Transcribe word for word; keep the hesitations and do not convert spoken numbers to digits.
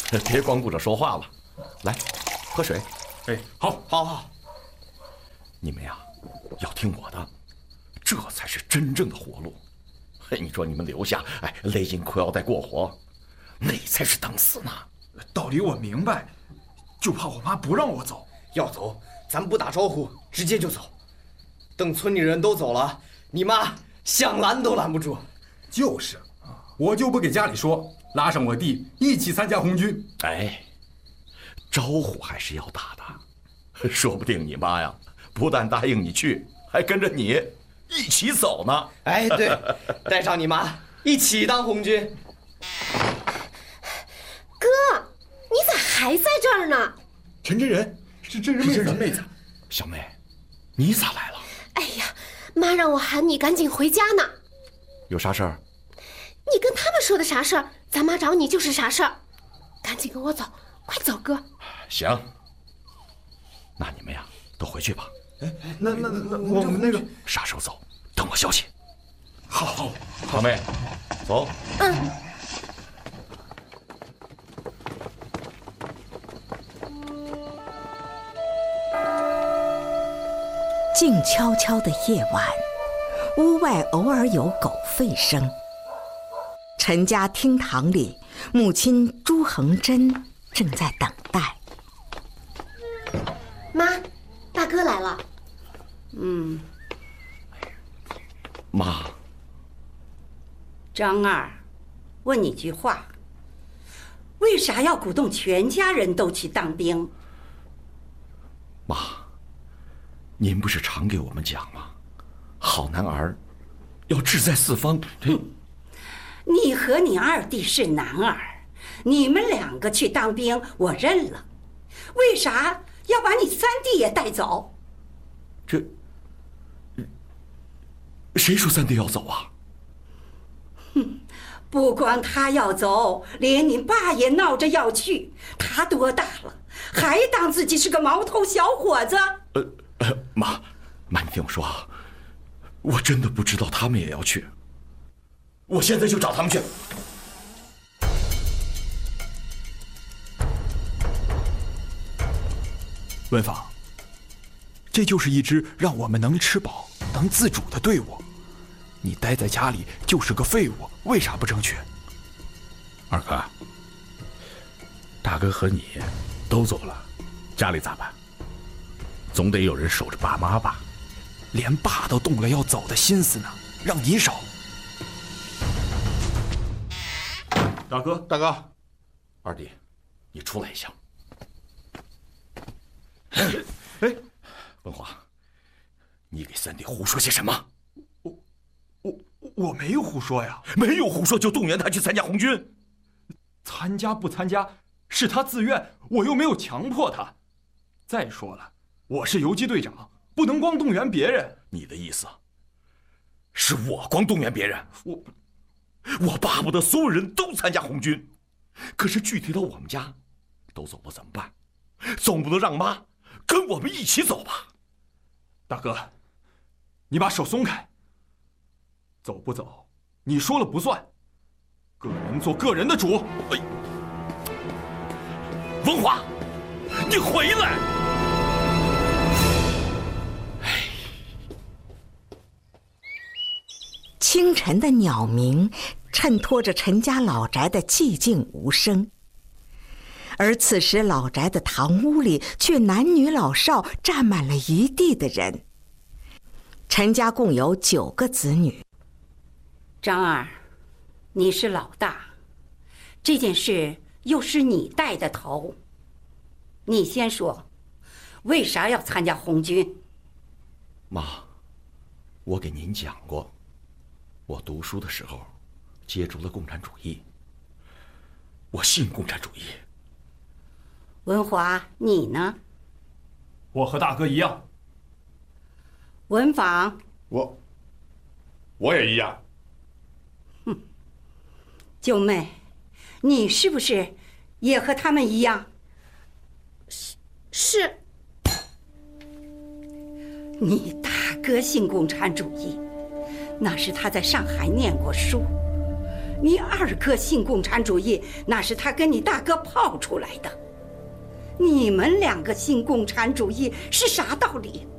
别光顾着说话了，来，喝水。 哎，好， 好，好。 你们呀，要听我的，这才是真正的活路。嘿，你说你们留下，哎，勒紧裤腰带过活，那才是等死呢。 道理我明白，就怕我妈不让我走。 要走，咱不打招呼，直接就走。等村里人都走了，你妈想拦都拦不住。 就是，我就不给家里说，拉上我弟一起参加红军。 哎，招呼还是要打的，说不定你妈呀，不但答应你去，还跟着你一起走呢。 哎，对，带上你妈一起当红军。 哥，你咋还在这儿呢？ 陈真人是真人妹子，妹子。 小妹，你咋来了？ 哎呀，妈让我喊你赶紧回家呢。 有啥事儿？ 你跟他们说的啥事儿，咱妈找你就是啥事儿。赶紧跟我走，快走，哥。 行，那你们呀都回去吧。 哎，那那那我们那个啥时候走？等我消息。 好，好， 小妹，走。 嗯。 静悄悄的夜晚，屋外偶尔有狗吠声。陈家厅堂里，母亲朱恒珍正在等待。 妈，大哥来了。 嗯， 妈， 张二，问你句话，为啥要鼓动全家人都去当兵？ 妈，您不是常给我们讲吗？好男儿要志在四方。 哼，你和你二弟是男儿，你们两个去当兵我认了，为啥要把你三弟也带走？ 这谁说三弟要走啊？ 哼，不光他要走，连你爸也闹着要去。他多大了，还当自己是个毛头小伙子？ 呃呃，妈，妈，你听我说啊，我真的不知道他们也要去，我现在就找他们去。 文芳，这就是一支让我们能吃饱、能自主的队伍。你待在家里就是个废物，为啥不争取？ 二哥，大哥和你都走了，家里咋办？总得有人守着爸妈吧？ 连爸都动了要走的心思呢，让你守。大哥， 大哥， 二弟，你出来一下。 哎， 文华，你给三弟胡说些什么？ 我我我没有胡说呀。 没有胡说就动员他去参加红军。 参加不参加是他自愿，我又没有强迫他。再说了，我是游击队长，不能光动员别人。 你的意思是我光动员别人？ 我我巴不得所有人都参加红军，可是具体到我们家，都走了怎么办？总不能让妈跟我们一起走吧？ 大哥，你把手松开。走不走，你说了不算。个人做个人的主。 哎，文华，你回来！ 哎，清晨的鸟鸣衬托着陈家老宅的寂静无声。而此时老宅的堂屋里却男女老少站满了一地的人。陈家共有九个子女。 张二，你是老大，这件事又是你带的头，你先说，为啥要参加红军？ 妈，我给您讲过，我读书的时候接触了共产主义，我信共产主义。 文华，你呢？ 我和大哥一样。 文芳， 我我也一样。 哼，九妹，你是不是也和他们一样？ 是是。 你大哥信共产主义，那是他在上海念过书， 你二哥信共产主义，那是他跟你大哥泡出来的。你们两个信共产主义是啥道理？